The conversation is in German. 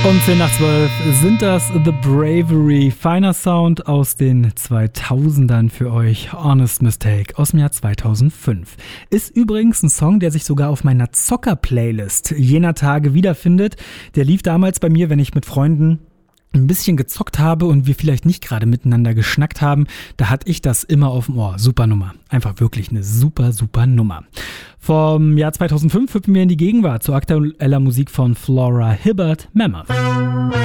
Um 10 nach 12 sind das The Bravery, feiner Sound aus den 2000ern für euch. Honest Mistake aus dem Jahr 2005. Ist übrigens ein Song, der sich sogar auf meiner Zocker-Playlist jener Tage wiederfindet. Der lief damals bei mir, wenn ich mit Freunden ein bisschen gezockt habe und wir vielleicht nicht gerade miteinander geschnackt haben, da hatte ich das immer auf dem Ohr. Super Nummer. Einfach wirklich eine super, super Nummer. Vom Jahr 2005 hüpfen wir in die Gegenwart zu aktueller Musik von Flora Hibbert, Mammoth.